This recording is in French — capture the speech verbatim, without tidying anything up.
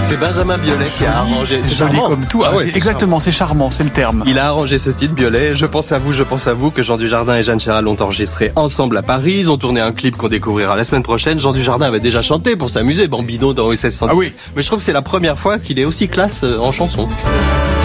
C'est Benjamin Biolay qui a arrangé. C'est joli comme tout. Ah, ah ouais, c'est c'est exactement, charmant. C'est charmant, c'est le terme. Il a arrangé ce titre, Biolay. Je pense à vous, je pense à vous, que Jean Dujardin et Jeanne Chéral l'ont enregistré ensemble à Paris. Ils ont tourné un clip qu'on découvrira la semaine prochaine. Jean Dujardin avait déjà chanté pour s'amuser, Bambino dans O S S cent dix. Ah oui. Mais je trouve que c'est la première fois qu'il est aussi classe en chanson.